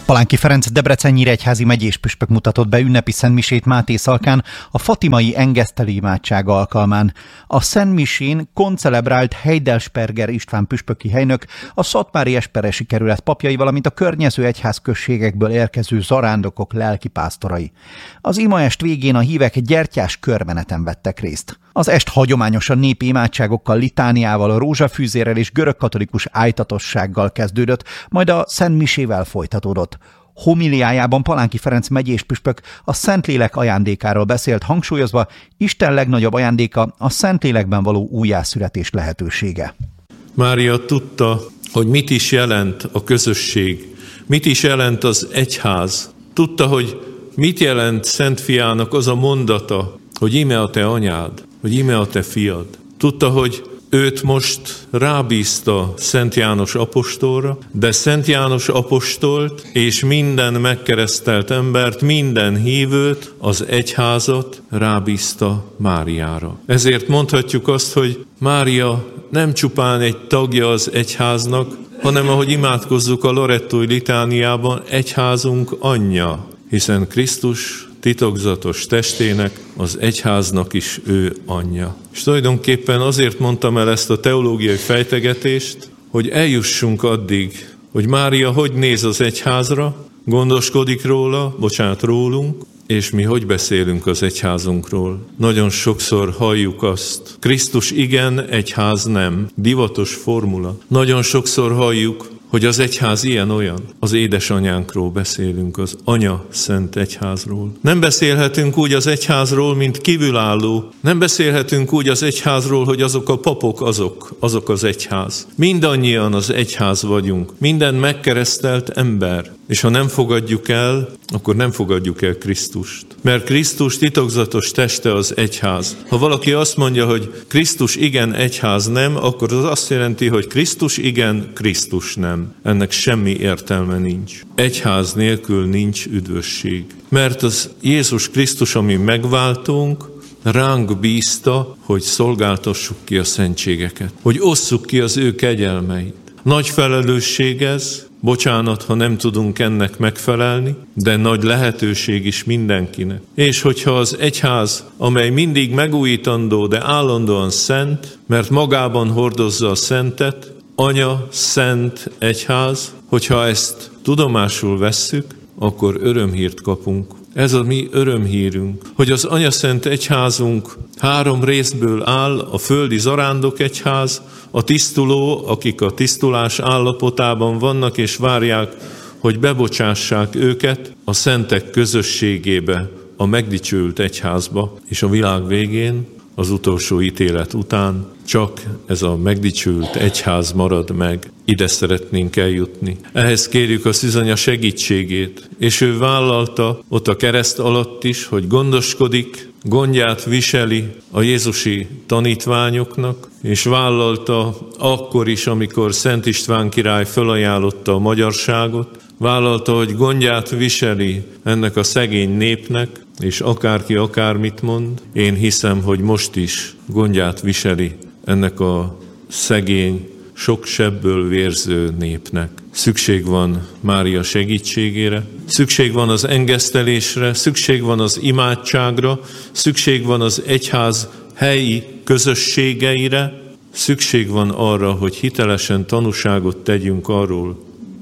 Palánki Ferenc Debrecen-Nyíregyházi megyéspüspök mutatott be ünnepi szentmisét Máté Szalkán a fatimai engesztelő imádság alkalmán. A szentmisén koncelebrált Heidelsperger István püspöki helynök, a Szatmári Esperesi kerület papjai, valamint a környező egyházközségekből érkező zarándokok lelkipásztorai. Az imaest végén a hívek gyertyás körmeneten vettek részt. Az est hagyományosan népi imádságokkal, litániával, a rózsafűzérrel és görögkatolikus ájtatossággal kezdődött, majd a szentmisével folytatódott. Homiliájában Palánki Ferenc megyéspüspök a Szentlélek ajándékáról beszélt, hangsúlyozva, Isten legnagyobb ajándéka a Szentlélekben való újjászületés lehetősége. Mária tudta, hogy mit is jelent a közösség, mit is jelent az egyház. Tudta, hogy mit jelent Szent Fiának az a mondata, hogy íme a te anyád, hogy íme a te fiad. Tudta, hogy őt most rábízta Szent János apostolra, de Szent János apostolt és minden megkeresztelt embert, minden hívőt, az egyházat rábízta Máriára. Ezért mondhatjuk azt, hogy Mária nem csupán egy tagja az egyháznak, hanem ahogy imádkozzuk a Lorettói litániában, egyházunk anyja, hiszen Krisztus titokzatos testének, az egyháznak is ő anyja. És tulajdonképpen azért mondtam el ezt a teológiai fejtegetést, hogy eljussunk addig, hogy Mária hogy néz az egyházra, gondoskodik róla, rólunk, és mi hogy beszélünk az egyházunkról. Nagyon sokszor halljuk azt, Krisztus igen, egyház nem, divatos formula. Nagyon sokszor halljuk, hogy az egyház ilyen-olyan. Az édesanyánkról beszélünk, az Anya Szent Egyházról. Nem beszélhetünk úgy az egyházról, mint kívülálló. Nem beszélhetünk úgy az egyházról, hogy azok a papok, azok az egyház. Mindannyian az egyház vagyunk. Minden megkeresztelt ember. És ha nem fogadjuk el, akkor nem fogadjuk el Krisztust. Mert Krisztus titokzatos teste az egyház. Ha valaki azt mondja, hogy Krisztus igen, egyház nem, akkor az azt jelenti, hogy Krisztus igen, Krisztus nem. Ennek semmi értelme nincs. Egyház nélkül nincs üdvösség. Mert az Jézus Krisztus, ami megváltunk, ránk bízta, hogy szolgáltassuk ki a szentségeket. Hogy osszuk ki az ő kegyelmeit. Nagy felelősség ez, bocsánat, ha nem tudunk ennek megfelelni, de nagy lehetőség is mindenkinek. És hogyha az egyház, amely mindig megújítandó, de állandóan szent, mert magában hordozza a szentet, Anya, Szent Egyház, hogyha ezt tudomásul vesszük, akkor örömhírt kapunk. Ez a mi örömhírünk, hogy az Anya Szent Egyházunk 3 részből áll, a földi zarándok egyház, a tisztuló, akik a tisztulás állapotában vannak és várják, hogy bebocsássák őket a szentek közösségébe, a megdicsőült egyházba, és a világ végén, az utolsó ítélet után csak ez a megdicsőült egyház marad meg. Ide szeretnénk eljutni. Ehhez kérjük a Szűzanya segítségét, és ő vállalta ott a kereszt alatt is, hogy gondoskodik, gondját viseli a jézusi tanítványoknak, és vállalta akkor is, amikor Szent István király felajánlotta a magyarságot, vállalta, hogy gondját viseli ennek a szegény népnek, és akárki akármit mond, én hiszem, hogy most is gondját viseli ennek a szegény, sok sebből vérző népnek. Szükség van Mária segítségére, szükség van az engesztelésre, szükség van az imádságra, szükség van az egyház helyi közösségeire, szükség van arra, hogy hitelesen tanúságot tegyünk arról,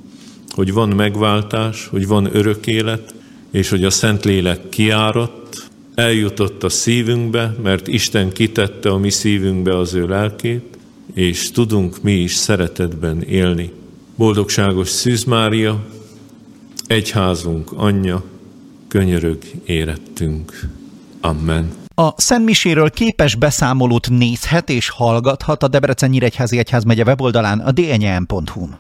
hogy van megváltás, hogy van örök élet, és hogy a Szentlélek kiáradt, eljutott a szívünkbe, mert Isten kitette a mi szívünkbe az ő lelkét, és tudunk mi is szeretetben élni. Boldogságos Szűz Mária, egyházunk anyja, könyörög érettünk. Amen. A szentmiséről képes beszámolót nézhet és hallgathat a Debrecen-Nyíregyházi Egyházmegye weboldalán, a dnym.hu-n.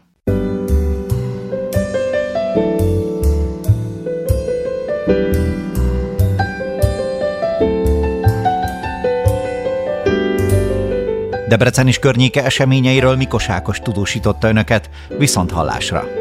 Debrecen és környéke eseményeiről Mikos Ákos tudósította önöket. Viszonthallásra!